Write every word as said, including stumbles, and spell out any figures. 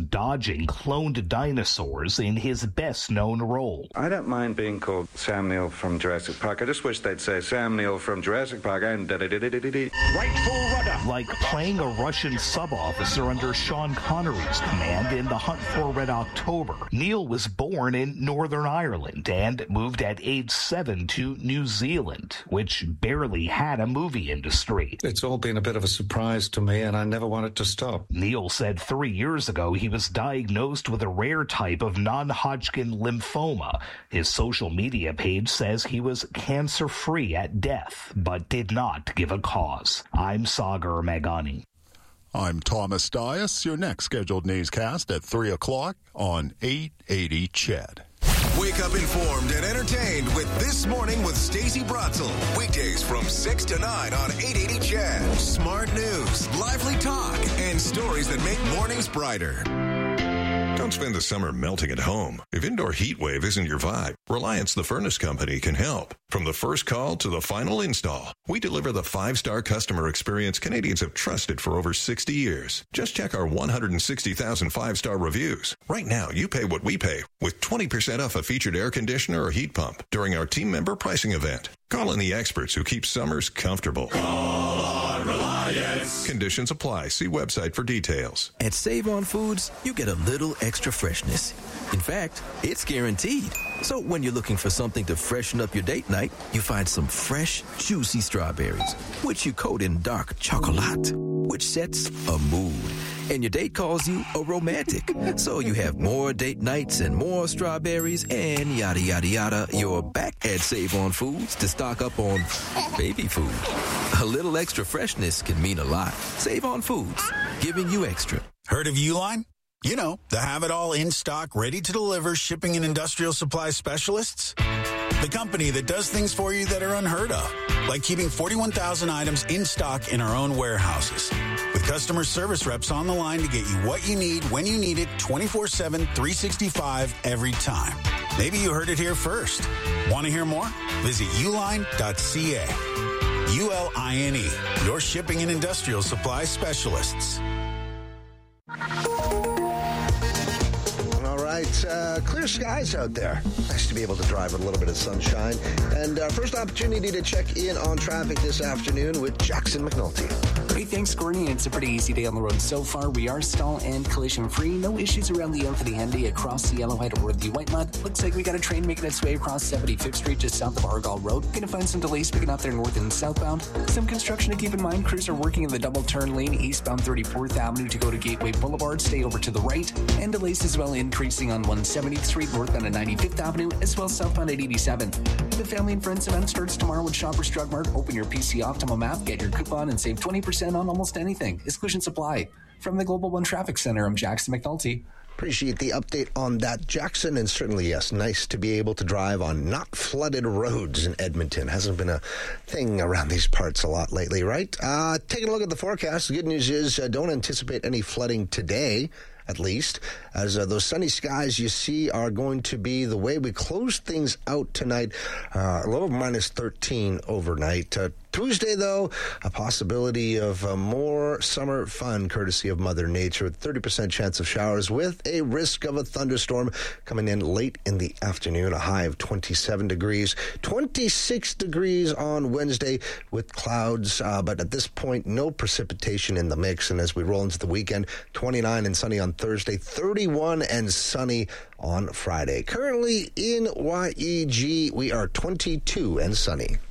dodging cloned dinosaurs in his best-known role. I don't mind being called Sam Neill from Jurassic Park. I just wish they'd say Sam Neill from Jurassic Park and da-da-da-da-da-da. Right full rudder. Like playing a Russian sub-officer under Sean Connery's command in The Hunt for Red October. Neill was born in Northern Ireland and moved at age seven to New Zealand, which barely had a movie industry. It's all been a bit of a surprise to me, and I never want it to stop. Neill said three years ago he was diagnosed with a rare type of non-Hodgkin lymphoma. His social media page says he was cancer-free at death, but did not give a cause. I'm Sagar Meghani. I'm Thomas Dias. Your next scheduled newscast at three o'clock on eight eighty C H E D. Wake up informed and entertained with This Morning with Stacey Bratzel. Weekdays from six to nine on eight eighty C H E D. Smart news, lively talk, and stories that make mornings brighter. Don't spend the summer melting at home. If indoor heat wave isn't your vibe, Reliance the Furnace Company can help. From the first call to the final install, we deliver the five-star customer experience Canadians have trusted for over sixty years. Just check our one hundred sixty thousand five-star reviews. Right now, you pay what we pay with twenty percent off a featured air conditioner or heat pump during our team member pricing event. Call in the experts who keep summers comfortable. Call on Reliance. Conditions apply. See website for details. At Save On Foods, you get a little extra freshness. In fact, it's guaranteed. So when you're looking for something to freshen up your date night, you find some fresh, juicy strawberries, which you coat in dark chocolate, which sets a mood. And your date calls you a romantic. So you have more date nights and more strawberries and yada, yada, yada. You're back at Save On Foods to stock up on baby food. A little extra freshness can mean a lot. Save On Foods, giving you extra. Heard of Uline? You know, the have-it-all in stock, ready-to-deliver shipping and industrial supply specialists. The company that does things for you that are unheard of, like keeping forty-one thousand items in stock in our own warehouses. With customer service reps on the line to get you what you need, when you need it, twenty-four seven, three sixty-five, every time. Maybe you heard it here first. Want to hear more? Visit uline dot c a. U L I N E, your shipping and industrial supply specialists. All right, uh, clear skies out there. Nice to be able to drive with a little bit of sunshine. And uh, first opportunity to check in on traffic this afternoon with Jackson McNulty. Great, thanks, Gordon. It's a pretty easy day on the road so far. We are stall and collision free. No issues around the Anthony Henday across the Yellowhead or the White Mud. Looks like we got a train making its way across seventy-fifth Street just south of Argyle Road. Gonna find some delays picking up there north and southbound. Some construction to keep in mind. Crews are working in the double turn lane eastbound thirty-fourth Avenue to go to Gateway Boulevard. Stay over to the right. And delays as well increasing on one seventieth Street northbound at ninety-fifth Avenue as well as southbound at eighty-seventh. The Family and Friends event starts tomorrow with Shoppers Drug Mart. Open your P C Optimum app, get your coupon, and save twenty percent on almost anything. Exclusions apply. From the Global One Traffic Center, I'm Jackson McNulty. Appreciate the update on that, Jackson, and certainly, yes, nice to be able to drive on not flooded roads in Edmonton. Hasn't been a thing around these parts a lot lately, right? Uh, taking a look at the forecast, the good news is uh, don't anticipate any flooding today, at least, as uh, those sunny skies you see are going to be the way we close things out tonight. Uh, a low of minus thirteen overnight. Uh, Tuesday, though, a possibility of uh, more summer fun courtesy of Mother Nature with thirty percent chance of showers with a risk of a thunderstorm coming in late in the afternoon, a high of twenty-seven degrees, twenty-six degrees on Wednesday with clouds, uh, but at this point, no precipitation in the mix. And as we roll into the weekend, twenty-nine and sunny on Thursday, thirty-one and sunny on Friday. Currently in Y E G, we are twenty-two and sunny.